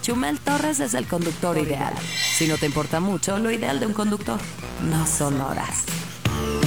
Chumel Torres es el conductor ideal. Si no te importa mucho, lo ideal de un conductor no son horas,